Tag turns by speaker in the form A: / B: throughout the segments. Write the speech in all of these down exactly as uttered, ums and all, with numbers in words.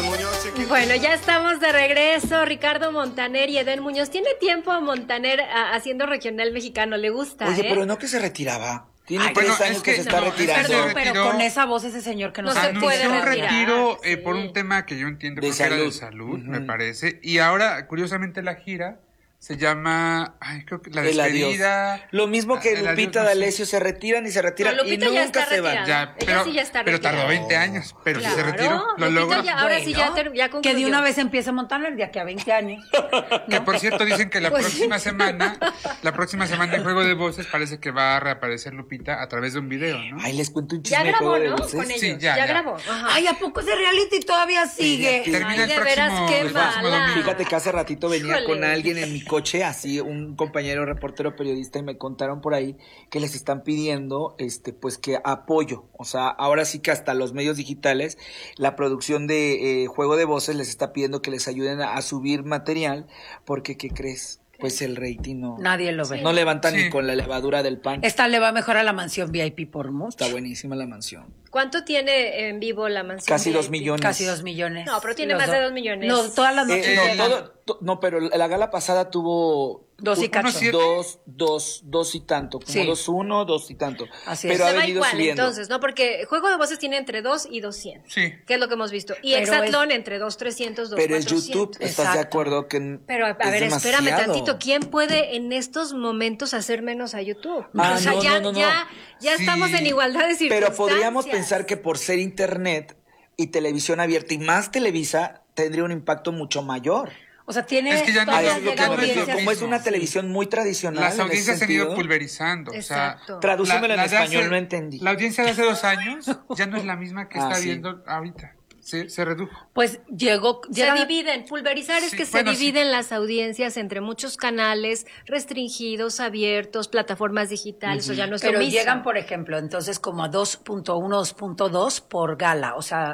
A: Edén Muñoz. Chiquito.
B: Bueno, ya estamos de regreso. Ricardo Montaner y Edén Muñoz. Tiene tiempo a Montaner a, haciendo regional mexicano, le gusta.
C: Oye,
B: ¿eh?
C: pero no que se retiraba. Tiene
D: Ay,
C: tres
D: bueno,
C: años
D: es
C: que,
D: que
C: se está
D: no,
C: retirando.
D: perdón,
B: Retiró.
D: pero con esa voz ese señor que no,
B: No se
D: sabe
B: puede
D: ni
E: Anunció un
B: retirar,
E: retiro eh,
B: sí.
E: por un tema que yo entiendo
C: De
E: creo que era de
C: salud.
E: salud,
C: Ujú.
E: me parece. Y ahora, curiosamente, la gira se llama, ay, creo que la
C: El adiós.
E: despedida.
C: Lo mismo que
E: El adiós,
C: Lupita
E: no sé.
C: D'Alessio, se retiran y se retiran
B: No,
C: y
B: Lupita
C: nunca
B: ya está
C: se van.
B: retirada.
E: Ya,
B: Ella
E: pero,
B: sí ya está
E: pero tardó
B: retirada.
E: veinte años, pero sí se
B: Claro,
E: retiró. Lo
B: Lupita
E: logró.
B: ya- ahora sí ya, ter- ya
D: Que
B: concluyó.
D: de una vez empieza Montaner de aquí a veinte años.
E: Que por cierto dicen que la
B: Pues
E: próxima
B: sí.
E: semana, la próxima semana en Juego de Voces parece que va a reaparecer Lupita a través de un video, ¿no?
C: Ay, les cuento un chisme
B: Ya
C: de
B: grabó,
C: Juego de
B: ¿no?
C: Voces.
B: Con ellos.
E: Sí,
B: ya,
E: ya, ya.
B: grabó. Ajá.
D: Ay, ¿a poco ese reality todavía sigue?
C: Sí,
E: Termina
B: Ay,
E: el
B: de
E: próximo,
B: veras, qué
E: el próximo
B: mala.
E: domingo.
C: Fíjate que hace ratito venía
B: Híjole.
C: con alguien en mi coche, así un compañero reportero periodista, y me contaron por ahí que les están pidiendo este pues que apoyo, o sea, ahora sí que hasta los medios digitales, la producción de eh, Juego de Voces les está pidiendo que les ayuden a, a subir material, porque ¿qué crees? Pues el rating no,
D: Nadie lo ve.
C: no levantan
E: Sí.
C: ni con la levadura del pan.
D: Esta le va mejor a la mansión V I P por mucho.
C: Está buenísima la mansión.
B: ¿Cuánto tiene en vivo la mansión?
C: Casi
B: V I P?
C: dos millones.
D: Casi dos millones.
B: No, pero tiene
D: Los
B: más de
D: do-
B: dos millones.
D: No, todas las noches.
C: Eh, no,
D: llenan.
C: todo, to- no, pero la gala pasada tuvo
D: Dos y
C: un-
D: cacho.
E: unos siete.
C: dos, dos, dos y tanto, como
D: Sí.
C: dos uno, dos y tanto.
D: Así
C: pero
D: es.
C: ha
B: Se va
C: venido
B: igual,
C: subiendo.
B: entonces, ¿no? Porque Juego de Voces tiene entre dos y doscientos.
E: Sí.
B: Que es lo que hemos visto. Y
D: Pero
B: Exatlón entre dos trescientos, dos
C: Pero es
B: cuatrocientos.
C: YouTube, ¿estás de
D: Exacto.
C: acuerdo que
B: Pero a, a
C: es
B: ver, espérame
C: demasiado?
B: tantito. ¿Quién puede en estos momentos hacer menos a YouTube?
C: Ah,
B: o sea,
C: no,
B: ya,
C: no, no, no.
B: ya, ya
E: Sí.
B: estamos en igualdad de circunstancias.
C: Pero podríamos pensar que por ser internet y televisión abierta y más Televisa tendría un impacto mucho mayor.
D: O sea, tiene
E: Es que ya no-
C: A
D: todas
C: eso es lo
D: las
C: que me
E: no es lo
C: refiero.
D: audiencias.
C: Como es una
E: mismo,
C: televisión muy tradicional.
E: Las
C: en ese
E: audiencias se han ido
C: sentido,
E: pulverizando.
B: Exacto.
E: O sea,
C: Tradúcemelo en
E: de
C: español,
E: hace-
C: no entendí.
E: La audiencia de hace dos años ya no es la misma que
C: Ah,
E: está
C: sí.
E: viendo ahorita. Se, se redujo.
D: Pues llegó.
B: Se
D: llega-
B: dividen, pulverizar es
E: Sí,
B: que se
E: bueno, sí.
B: dividen las audiencias entre muchos canales restringidos, abiertos, plataformas digitales, o ya no es
D: Pero
B: lo mismo.
D: llegan, por ejemplo, entonces como a dos punto uno, dos punto dos por gala. O sea,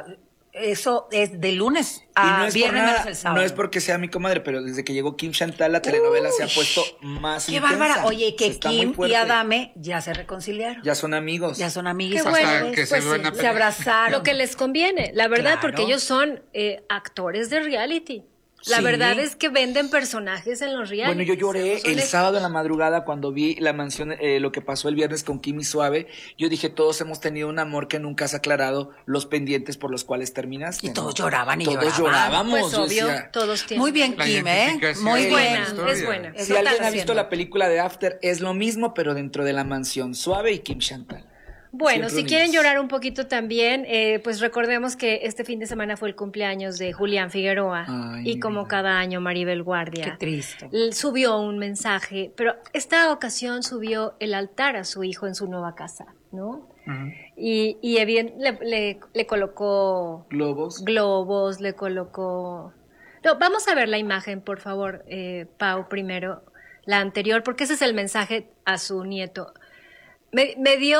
D: eso es de lunes
C: Y
D: a
C: no es, por
D: viernes menos
C: nada,
D: el sábado.
C: no es porque sea mi comadre, pero desde que llegó Kim Chantal, la telenovela se ha puesto más
D: Qué
C: intensa.
D: bárbara. Oye, que
C: Está muy
D: Kim y
C: fuerte.
D: Adame ya se reconciliaron.
C: Ya son amigos.
D: Ya son
B: Qué
D: amiguis.
B: bueno,
E: Hasta que se
B: pues
E: vuelvan a
B: sí.
D: Se
E: pelear.
D: abrazaron.
B: Lo que les conviene, la verdad,
D: Claro.
B: porque ellos son eh, actores de reality. La
C: Sí.
B: verdad es que venden personajes en los reality.
C: Bueno, yo lloré
B: seamos
C: el
B: honestos.
C: sábado en la madrugada cuando vi la mansión, eh, lo que pasó el viernes con Kim y Suave. Yo dije, todos hemos tenido un amor que nunca has aclarado los pendientes por los cuales terminaste.
D: Y
C: ¿no?
D: todos lloraban y
C: Todos
D: lloraban.
C: llorábamos.
B: Pues
C: yo
B: obvio,
C: decía,
B: todos tienen.
D: Muy bien,
E: La
D: Kim, ¿eh?
E: identificación
D: Muy
B: Es
E: con la
D: bien.
B: buena,
E: historia.
B: es buena.
C: Si
B: Eso están
C: alguien ha visto
B: haciendo.
C: la película de After, es lo mismo, pero dentro de la mansión. Suave y Kim Chantal.
B: Bueno,
C: Siempre
B: si
C: unidos.
B: quieren llorar un poquito también, eh, pues recordemos que este fin de semana fue el cumpleaños de Julián Figueroa.
C: Ay,
B: y
C: mi
B: como
C: vida.
B: cada año, Maribel Guardia.
D: Qué triste.
B: l- Subió un mensaje, pero esta ocasión subió el altar a su hijo en su nueva casa, ¿no?
E: Ujú.
B: Y, y eviden- le, le- le colocó
C: Globos.
B: globos, le colocó... No, vamos a ver la imagen, por favor, eh, Pau, primero, la anterior, porque ese es el mensaje a su nieto. Me, me dio,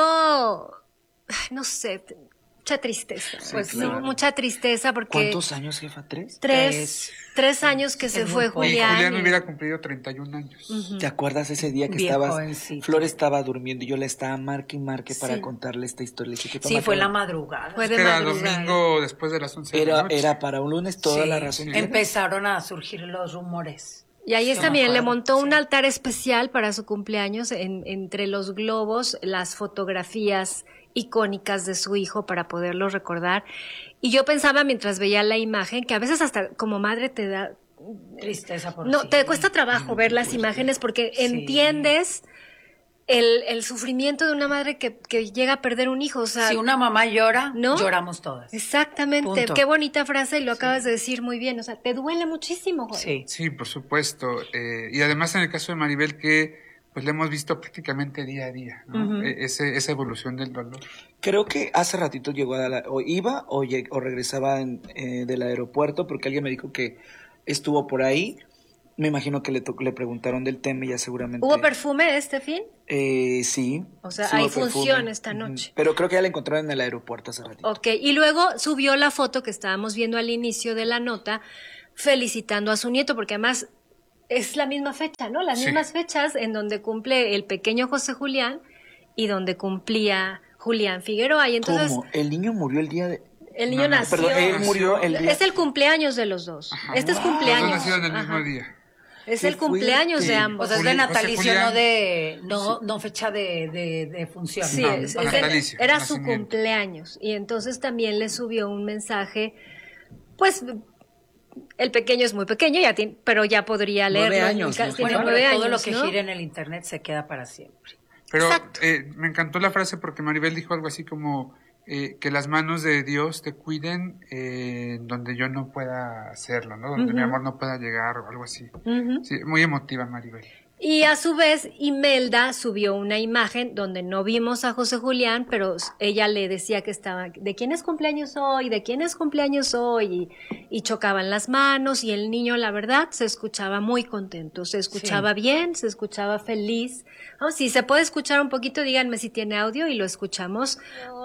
B: ay, no sé, t- mucha tristeza. pues
C: claro.
B: sí, mucha tristeza porque
C: ¿Cuántos años, jefa? ¿Tres?
B: tres, tres años que se
D: Es
B: fue
D: muy poco.
E: Y
B: Julián.
E: Julián
B: y-
E: hubiera cumplido treinta y un años.
C: ¿Te acuerdas ese día que
D: Bien
C: estabas?
D: jovencito.
C: Flor estaba durmiendo y yo le estaba marque y marque para
B: Sí.
C: contarle esta historia. Le dije, ¿qué
D: Sí,
C: papá
D: fue en la
C: acaba-
D: madrugada.
B: Fue de
E: Era
B: madrugada.
E: domingo después de las once de la
C: Era,
E: noche.
C: era para un lunes, toda
D: Sí.
C: la razón. tiene.
D: Empezaron a surgir los rumores.
B: Y ahí
D: Sí,
B: también
D: me
B: le
D: acuerdo,
B: montó un
D: sí.
B: altar especial para su cumpleaños, en- entre los globos, las fotografías icónicas de su hijo para poderlo recordar. Y yo pensaba mientras veía la imagen que a veces hasta como madre te da...
D: Tristeza por
B: No,
D: sí.
B: te cuesta trabajo ver las imágenes porque
D: Sí.
B: entiendes el, el sufrimiento de una madre que, que llega a perder un hijo. O sea,
D: Si una mamá llora,
B: ¿no?
D: lloramos todas.
B: exactamente.
D: Punto.
B: Qué bonita frase y lo acabas de decir muy bien. O sea, te duele muchísimo, Jorge.
D: Sí.
E: Sí, por supuesto. Eh, y además en el caso de Maribel que pues le hemos visto prácticamente día a día, ¿no?
B: Ujú.
E: E- ese, esa evolución del dolor.
C: Creo que hace ratito llegó a la, o iba o, lleg- o regresaba en, eh, del aeropuerto porque alguien me dijo que estuvo por ahí. Me imagino que le, to- le preguntaron del tema y ya seguramente...
B: ¿Hubo perfume este fin?
C: Eh, sí.
B: O sea,
C: sí
B: hay
C: hubo perfume.
B: función esta
C: Ujú.
B: noche.
C: Pero creo que ya la encontraron en el aeropuerto hace ratito.
B: Ok, y luego subió la foto que estábamos viendo al inicio de la nota, felicitando a su nieto, porque además es la misma fecha, ¿no? Las
E: Sí.
B: mismas fechas en donde cumple el pequeño José Julián y donde cumplía Julián Figueroa. Y entonces,
C: ¿Cómo? ¿El niño murió el día de...?
B: El niño
E: No, no,
B: nació.
C: Perdón, él murió el día.
B: Es el cumpleaños de los dos.
E: Ajá.
B: Este es
E: Los dos
B: cumpleaños.
E: nacieron el
B: Ajá.
E: mismo día.
B: Es
C: Qué
B: el cumpleaños
C: fuerte.
B: de
D: O
B: ambos.
D: sea, es de
E: Juli-
D: natalicio,
E: José Julián.
D: no de no, no fecha de, de, de función.
B: Sí,
E: No,
B: es-
E: no,
B: es de-
E: natalicio,
B: era su
E: nacimiento.
B: cumpleaños. Y entonces también le subió un mensaje, pues el pequeño es muy pequeño, ya tiene, pero ya podría
C: Nueve
B: leerlo.
C: años,
B: Tiene
C: ¿no?
D: Bueno, pero
B: nueve
D: todo
B: años,
D: lo que
B: ¿no?
D: gira en el internet se queda para siempre.
E: Pero
B: Exacto.
E: eh, me encantó la frase porque Maribel dijo algo así como eh, que las manos de Dios te cuiden eh, donde yo no pueda hacerlo, ¿no? Donde mi amor no pueda llegar o algo así.
B: Ujú.
E: Sí, muy emotiva Maribel.
B: Y a su vez, Imelda subió una imagen donde no vimos a José Julián, pero ella le decía que estaba, ¿de quién es cumpleaños hoy? ¿De quién es cumpleaños hoy? Y, y chocaban las manos y el niño, la verdad, se escuchaba muy contento, se escuchaba bien, se escuchaba feliz. Oh, si se puede escuchar un poquito, díganme si tiene audio y lo escuchamos.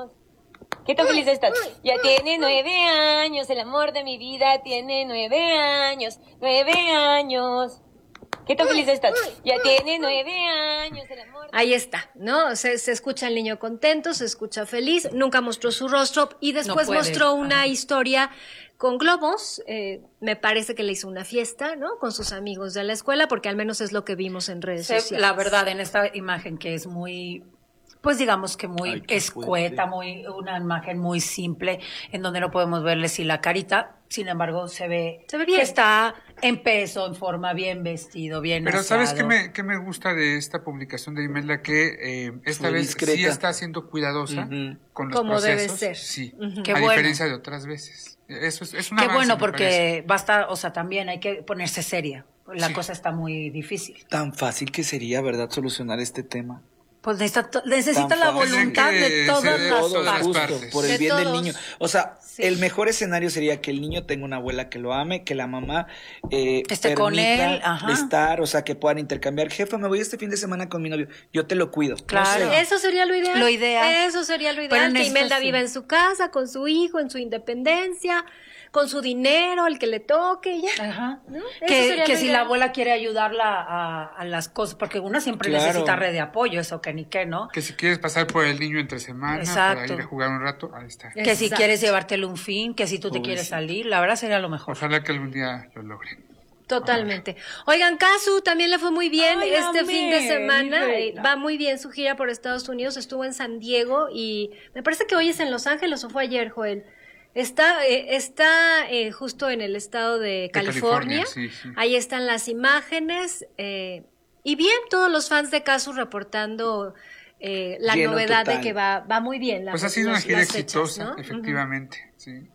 A: ¿Qué tan feliz estás? Ya tiene nueve años, el amor de mi vida tiene nueve años, nueve años. ¿Qué tan feliz estás? Ya tiene nueve años, el amor de...
B: Ahí está, ¿no? Se, se escucha el niño contento, se escucha feliz, nunca mostró su rostro y después
D: puede,
B: mostró una
D: ajá.
B: historia con globos, eh, me parece que le hizo una fiesta, ¿no? Con sus amigos de la escuela, porque al menos es lo que vimos en redes
D: Se-
B: sociales.
D: la verdad, en esta imagen que es muy, pues digamos que muy
C: Ay, qué
D: escueta,
C: fuerte.
D: muy, una imagen muy simple, en donde no podemos verle si la carita, sin embargo, se ve,
B: Se ve bien.
D: que está en peso, en forma, bien vestido, bien
E: Pero ¿sabes qué
D: aseado.
E: me, qué me gusta de esta publicación de Imelda? Que eh, esta
C: Fue
E: vez
C: discreta.
E: sí está siendo cuidadosa
C: Ujú.
E: con los
B: Como debe
E: procesos.
B: ser.
E: Sí,
B: Ujú.
D: Qué
E: a
D: bueno.
E: diferencia de otras veces. Eso es, es un
D: Qué
E: avance,
D: bueno,
E: me
D: porque
E: parece.
D: basta, o sea, también hay que ponerse seria. La
E: Sí.
D: cosa está muy difícil.
C: Tan fácil que sería, ¿verdad?, solucionar este tema.
D: Pues necesita, to- necesita
C: Tan
D: la
C: fácil.
D: voluntad
E: Tendrían
D: de
E: que
D: todas
E: ser de
D: las
E: todas las
D: partes.
E: partes.
C: por el
B: De
C: bien del
B: todos.
C: niño. O sea,
B: Sí.
C: el mejor escenario sería que el niño tenga una abuela que lo ame, que la mamá eh,
D: Esté con
C: permita
D: él, ajá.
C: estar, o sea, que puedan intercambiar. Jefa, me voy este fin de semana con mi novio, yo te lo cuido. No
D: Claro.
C: sé.
B: Eso sería lo ideal.
D: Lo ideal.
B: Eso sería lo
D: Pero
B: ideal.
D: en
B: Que
D: esto
B: Imelda
D: sí.
B: viva en su casa, con su hijo, en su independencia, con su dinero, el que le toque, y ya.
D: Ajá.
B: ¿No? Eso
D: Que,
B: sería
D: que
B: lo
D: si
B: ideal.
D: la abuela quiere ayudarla a, a las cosas, porque una siempre
C: Claro.
D: necesita red de apoyo, eso que ni qué, ¿no?
E: Que si quieres pasar por el niño entre semana para
D: Exacto.
E: ir a jugar un rato, ahí está.
D: Que si
B: Exacto.
D: quieres llevártelo un fin, que si tú te
C: Pobrecito.
D: quieres salir, la verdad sería lo mejor.
E: Ojalá que algún día lo logren.
B: Totalmente. Oigan, Casu también le fue muy bien
D: Ay,
B: este
D: amé,
B: fin de semana.
D: mi
B: eh,
D: reina.
B: va muy bien su gira por Estados Unidos. Estuvo en San Diego y me parece que hoy es en Los Ángeles o fue ayer, Joel. Está, eh, está eh, justo en el estado de California.
E: California, sí, sí.
B: Ahí están las imágenes. eh, y bien, todos los fans de Casu reportando eh, la
C: Lleno
B: novedad
C: total.
B: de que va, va muy bien. la-
E: Pues ha sido
B: los-
E: una gira
B: las fechas,
E: exitosa,
B: ¿no?
E: efectivamente, sí.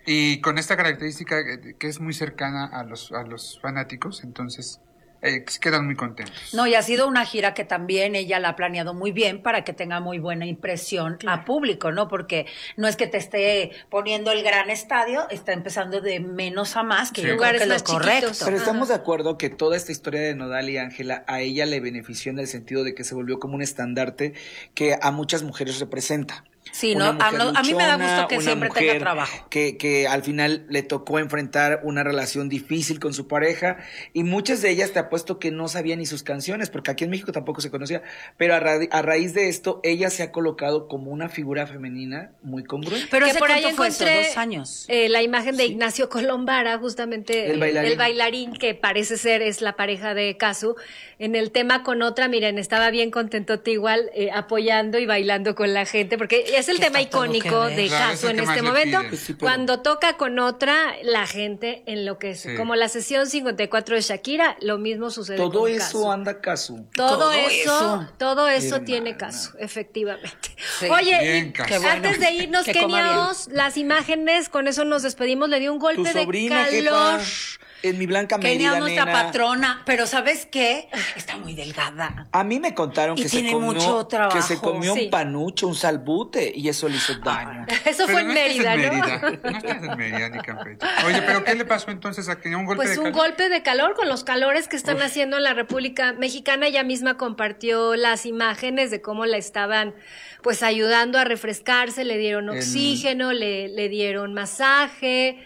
E: Y con esta característica que- que es muy cercana a los, a los fanáticos, entonces eh, quedan muy contentos.
D: No, y ha sido una gira que también ella la ha planeado muy bien para que tenga muy buena impresión a público, ¿no? Porque no es que te esté poniendo el gran estadio, está empezando de menos a más, que
E: Sí.
D: yo creo
B: Lugares
D: que es lo
B: más
D: correcto.
B: chiquitos.
C: Pero estamos
B: Ajá.
C: de acuerdo que toda esta historia de Nodal y Ángela a ella le benefició en el sentido de que se volvió como un estandarte que a muchas mujeres representa.
D: Sí,
C: Una
D: no, a,
C: mujer
D: no- a mí me da
C: luchona,
D: gusto que
C: una
D: siempre
C: mujer
D: tenga trabajo.
C: Que, que al final le tocó enfrentar una relación difícil con su pareja y muchas de ellas te apuesto que no sabían ni sus canciones porque aquí en México tampoco se conocía, pero a, ra- a raíz de esto ella se ha colocado como una figura femenina muy congruente.
D: Pero
B: que
D: ¿hace
B: por ahí
D: cuánto fue eso?
B: encontré
D: Dos años.
B: eh, la imagen de Ignacio Colombara, justamente
C: El
B: eh,
C: bailarín.
B: el bailarín que parece ser es la pareja de Casu, en el tema con otra, miren, estaba bien contentote igual, eh, apoyando y bailando con la gente, porque es el
D: Que
B: tema
D: está todo
B: icónico
D: que ver.
B: de
E: Claro, es
B: Casu
E: el
B: en
E: que
B: este
E: más le
B: momento.
E: piden.
C: Pues sí, pero-
B: Cuando toca con otra, la gente enloquece.
E: Sí.
B: Como la sesión cincuenta y cuatro de Shakira, lo mismo sucede
C: Todo
B: con
C: eso
B: Casu.
C: anda caso.
B: Todo,
D: Todo
B: eso,
D: eso.
B: todo eso
C: Hermana.
B: tiene caso, efectivamente.
D: Sí.
B: Oye,
E: Bien,
B: y
E: Casu.
D: Qué bueno.
B: antes de irnos,
D: Que coma
B: Kenia
D: bien.
B: Os, las imágenes, con eso nos despedimos, le dio un
C: Tu
B: golpe de
C: sobrina,
B: calor.
C: jefa, en mi Blanca
D: Kenia,
C: Mérida,
D: nuestra
C: nena.
D: patrona, pero ¿sabes qué? Está muy delgada.
C: A mí me contaron
D: Y
C: que se
D: tiene
C: comió,
D: mucho trabajo.
C: que se comió
B: Sí.
C: un panucho, un salbute y eso le hizo daño.
B: Eso
E: Pero
B: fue en
E: no estés
B: Mérida,
E: en
B: ¿no?
E: Mérida, no estás en Mérida ni Campeche. Oye, pero ¿qué le pasó entonces a Kenia? ¿Un golpe
B: Pues
E: de
B: un
E: calor?
B: golpe de calor con los calores que están haciendo en la República Mexicana. Ella misma compartió las imágenes de cómo la estaban pues ayudando a refrescarse, le dieron
C: El-
B: oxígeno, le, le dieron masaje,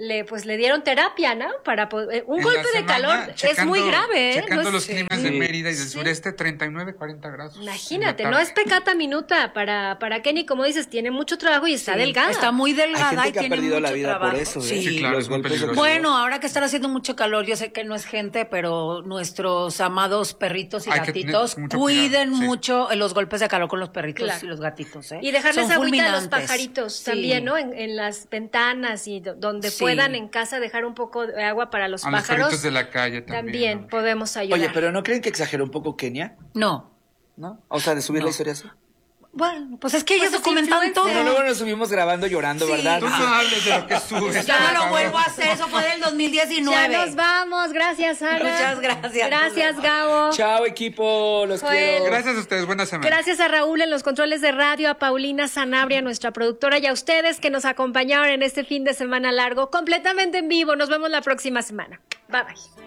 B: le pues le dieron terapia, ¿no? Para poder, un
E: En
B: golpe
E: la
B: de
E: semana,
B: calor es
E: checando-
B: muy grave, ¿eh?
E: Checando
B: No
E: los
B: es-
E: climas de
C: Sí.
E: Mérida y del
B: Sí.
E: sureste, treinta y nueve, cuarenta grados. en la
B: Imagínate,
E: tarde.
B: no es pecata minuta para, para Kenny, como dices, tiene mucho trabajo y está
D: Sí,
B: delgada.
D: Está muy
C: Hay
D: delgada
C: gente
D: y
C: que ha
D: tiene
C: perdido
D: mucho
C: la vida
D: trabajo.
C: por eso, ¿eh?
D: Sí.
E: Sí, claro,
C: Los
E: es muy
C: golpes de
E: peligroso.
C: calor.
D: Bueno, ahora que está haciendo mucho calor, yo sé que no es gente, pero nuestros amados perritos y
E: Hay que tener
D: gatitos
E: mucho
D: cuiden
E: cuidado, sí.
D: mucho los golpes de calor con los perritos
B: Claro.
D: y los gatitos, ¿eh?
B: Y dejarles
D: Son
B: agüita a los
D: fulminantes.
B: pajaritos
D: Sí.
B: también, ¿no? En, en las ventanas y do- donde
D: Sí.
B: puedan en casa dejar un poco de agua para los
E: A los
B: pájaros.
E: perritos de la calle también.
B: También
E: ¿no?
B: podemos ayudar.
C: Oye, pero ¿no creen que exageró un poco Kenia?
D: No.
C: ¿No? O sea, de subir
D: No.
C: la historia así.
D: Bueno, pues es que ellos
B: Pues es
D: documentan
B: influencer.
D: todo.
C: Bueno, luego nos subimos grabando llorando,
D: Sí.
C: ¿verdad?
E: Tú no hables de lo que subes.
D: Ya no
E: por
D: lo
E: favor.
D: vuelvo a hacer, eso fue del dos mil diecinueve.
B: Ya nos vamos, gracias Ana.
D: Muchas gracias.
B: Gracias Gabo.
C: Chao, equipo, los
B: Joel.
C: quiero.
E: Gracias a ustedes, buena semana.
B: Gracias a Raúl en los controles de radio, a Paulina Sanabria, nuestra productora, y a ustedes que nos acompañaron en este fin de semana largo, completamente en vivo. Nos vemos la próxima semana. Bye bye.